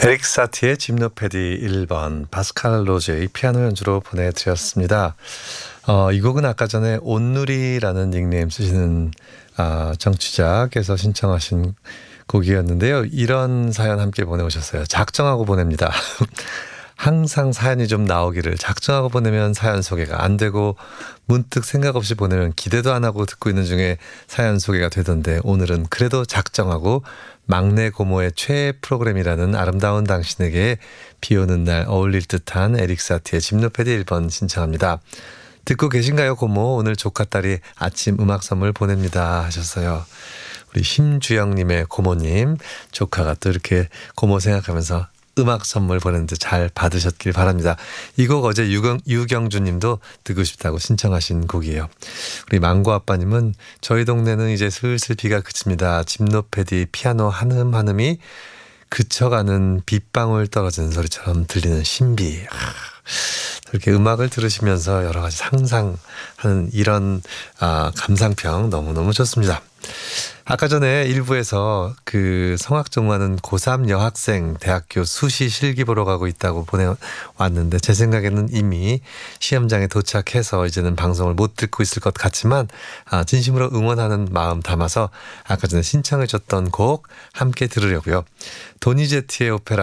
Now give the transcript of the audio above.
에릭 사티의 짐노패디 1번, 파스칼 로제의 피아노 연주로 보내드렸습니다. 이 곡은 아까 전에 온누리라는 닉네임 쓰시는 정취자께서 신청하신 곡이었는데요. 이런 사연 함께 보내오셨어요. 작정하고 보냅니다. 항상 사연이 좀 나오기를. 작정하고 보내면 사연 소개가 안 되고 문득 생각 없이 보내면 기대도 안 하고 듣고 있는 중에 사연 소개가 되던데, 오늘은 그래도 작정하고 막내 고모의 최애 프로그램이라는 아름다운 당신에게 비오는 날 어울릴 듯한 에릭 사티의 짐노패디 1번 신청합니다. 듣고 계신가요, 고모? 오늘 조카 딸이 아침 음악 선물 보냅니다 하셨어요. 우리 심주영님의 고모님, 조카가 또 이렇게 고모 생각하면서 음악 선물 보냈는데 잘 받으셨길 바랍니다. 이 곡 어제 유경주님도 듣고 싶다고 신청하신 곡이에요. 우리 망고 아빠님은 저희 동네는 이제 슬슬 비가 그칩니다. 짐노패디 피아노 한음한음이 그쳐가는 빗방울 떨어지는 소리처럼 들리는 신비. 이렇게 음악을 들으시면서 여러 가지 상상하는 이런 감상평 너무너무 좋습니다. 아까 전에 일부에서 그 성악전공하는 고3 여학생 대학교 수시 실기 보러 가고 있다고 보내왔는데, 제 생각에는 이미 시험장에 도착해서 이제는 방송을 못 듣고 있을 것 같지만 진심으로 응원하는 마음 담아서 아까 전에 신청해 줬던 곡 함께 들으려고요. 도니제티의 오페라